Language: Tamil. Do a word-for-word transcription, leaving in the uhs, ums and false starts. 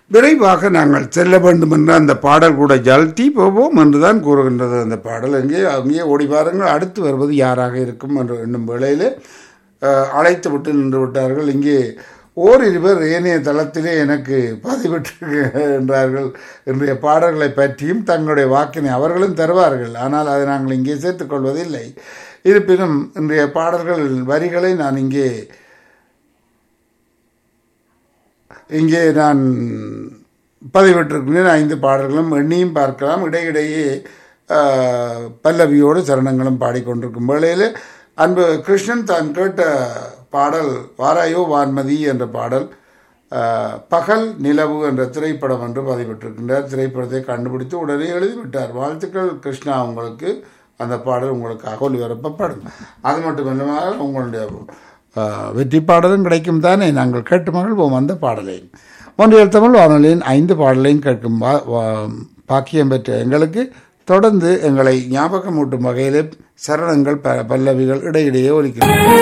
விரைவாக நாங்கள் செல்ல வேண்டும் என்ற அந்த பாடல் கூட ஜல்தி போவோம் என்றுதான் கூறுகின்றது. அந்த பாடல் எங்கே அங்கே ஓடி பாருங்கள். அடுத்து வருவது யாராக இருக்கும் என்று எண்ணும் வேளையில் அழைத்து விட்டு நின்று விட்டார்கள். இங்கே ஓரிருவர் ஏனைய தளத்திலே எனக்கு பதிவிட்டிருக்கின்றார்கள். இன்றைய பாடல்களை பற்றியும் தங்களுடைய வாக்கினை அவர்களும் தருவார்கள். ஆனால் அதை நாங்கள் இங்கே சேர்த்துக்கொள்வதில்லை. இருப்பினும் இன்றைய பாடல்கள் வரிகளை நான் இங்கே இங்கே நான் பதிவிட்டிருக்கிறேன். ஐந்து பாடல்களும் எண்ணியும் பார்க்கலாம். இடையிடையே பல்லவியோடு சரணங்களும் பாடிக்கொண்டிருக்கும் வேளையில் அன்பு கிருஷ்ணன் தான் கேட்ட பாடல் வாராயோ வான்மதி என்ற பாடல் பகல் நிலவு என்ற திரைப்படம் என்று பதிவிட்டிருக்கின்றார். திரைப்படத்தை கண்டுபிடித்து உடனே எழுதிவிட்டார். வாழ்த்துக்கள் கிருஷ்ணா, உங்களுக்கு அந்த பாடல் உங்களுக்காக ஒளிபரப்பப்படும். அது மட்டுமல்லாமல் உங்களுடைய வெற்றி பாடலும் கிடைக்கும் தானே. நாங்கள் கேட்டு மகிழ்வோம் அந்த பாடலையும். ஒன்றியல் தமிழ் வானொலியின் ஐந்து பாடலையும் கேட்கும் பாக்கியம் பெற்ற எங்களுக்கு தொடர்ந்து எங்களை ஞாபகமூட்டும் வகையில் சரணங்கள் பல்லவிகள் இடையிடையே ஒலிக்கிறது.